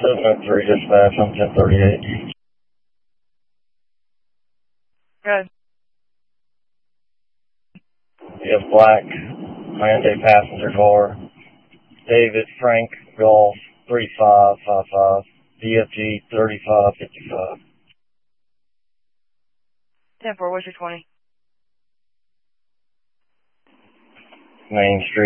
703 dispatch on 1038. Good. You have black Hyundai passenger car, David Frank Golf 3555, VFG 3555. 10-4, what's your 20? Main Street.